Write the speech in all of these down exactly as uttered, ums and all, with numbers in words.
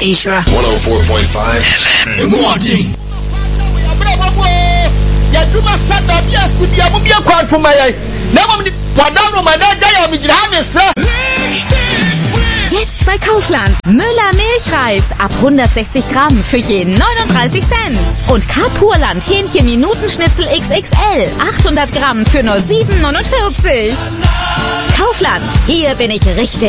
Isra one oh four point five F M. Morning. Ya duma sada bia sibia mu bia kwantuma yai. Na mo wadano madaga ya mijirame sra. Jetzt bei Kaufland. Müller Milchreis ab hundertsechzig Gramm für je neununddreißig Cent. Und Kapurland Hähnchen-Minutenschnitzel X X L achthundert Gramm für nur sieben neunundvierzig. Kaufland, hier bin ich richtig.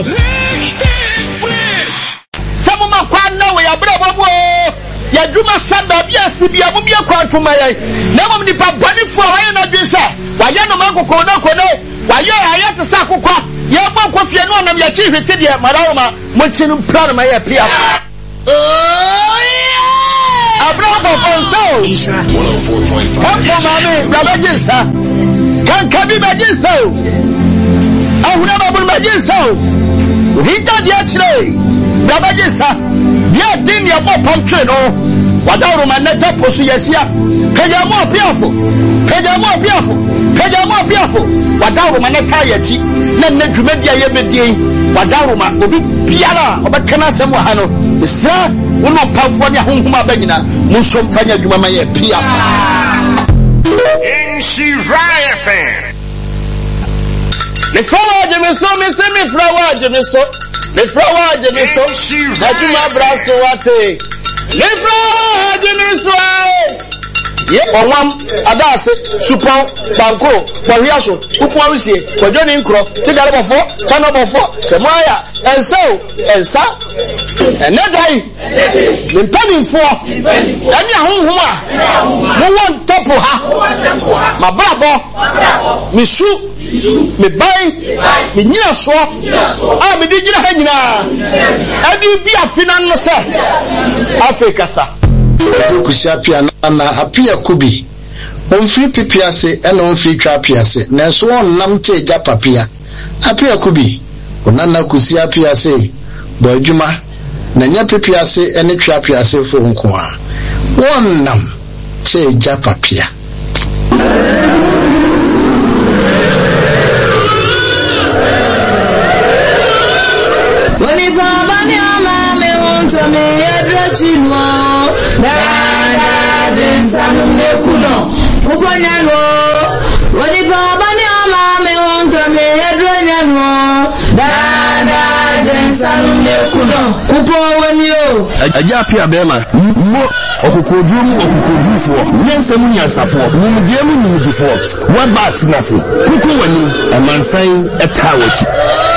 Samuma kwana we abrabo bo. Ya duma sada bia sibia mu bia kwantuma yai. Na mo nipa bani fo wa na dwesa. Wa ya no mankoko na kono. Wa ya ayata sa kokwa. Ya bo kofie no nam ya chi hwete de marama mo chinu plan ma ya pia. Oh yeah! Abrabo konso. Isra one oh four point five. Kan mama braba jinsa. Kan kabi ba jinsa. Ahuna ba bul ba jinsa. Hita dia chire. Braba jinsa. Dia din ya bo pamtre no. Wadawro maneta posu yesia. Kaja mo piafo. Kaja mo piafo. Kaja mo piafo. Wadawro maneta yachi. Na na dwumadia ye bedie. Wadawro ma obi biara obekana sem wa ha no. Isra wono pamfo ne honhoma bagina. Munso mfanya dwuma ma ye piafo. In Shiraya F M. Le flower de meso me se me flower de meso. Le flower de meso. Najuma braso wate. Le flower de meso. Ye onwam adase supon banko kwahiaso upon wisie kwadwani nkro tigare bofo tano bofo semaya enso ensa enedai mpamimfo ani ahonhom a mo won topo ha mababo misu me bai me nyina so a me di nyina ha nyina adi bi afina no se Africa sa kusiapia na apia kubi onfiri pipiase ena onfiri twapiase na so onnam te ja papia apia kubi onana kusiapiase bo adwuma na nya pipiase ene twapiase fo nko a wonnam te ja papia Woni baba ni ama me wonto me edrachino dada jinsanum ne kuno uponyano woni baba ni ama me wonto me edranyano dada jinsanum ne kuno upo woni o aja pia bema mo okukodru mu okukodrufo nyensem nyansafo nimdiemu nimdifo what back na so kuku wani amansan etawochi